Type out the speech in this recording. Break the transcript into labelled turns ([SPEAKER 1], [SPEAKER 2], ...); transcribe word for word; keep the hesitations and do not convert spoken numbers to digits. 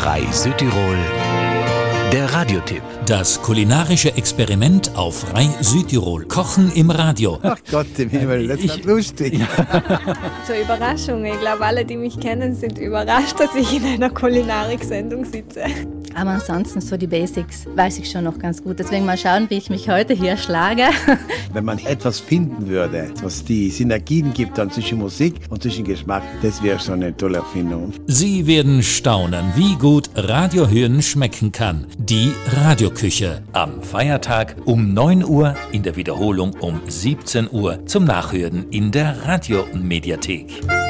[SPEAKER 1] R A I Südtirol, der Radiotipp.
[SPEAKER 2] Das kulinarische Experiment auf R A I Südtirol. Kochen im Radio.
[SPEAKER 3] Ach Gott im Himmel, das ist lustig.
[SPEAKER 4] Zur Überraschung. Ich glaube, alle, die mich kennen, sind überrascht, dass ich in einer Kulinarik-Sendung sitze.
[SPEAKER 5] Aber ansonsten so die Basics weiß ich schon noch ganz gut. Deswegen mal schauen, wie ich mich heute hier schlage.
[SPEAKER 3] Wenn man etwas finden würde, was die Synergien gibt dann zwischen Musik und zwischen Geschmack, das wäre schon eine tolle Erfindung.
[SPEAKER 2] Sie werden staunen, wie gut Radiohören schmecken kann. Die Radioküche. Am Feiertag um neun Uhr, in der Wiederholung um siebzehn Uhr zum Nachhören in der Radiomediathek.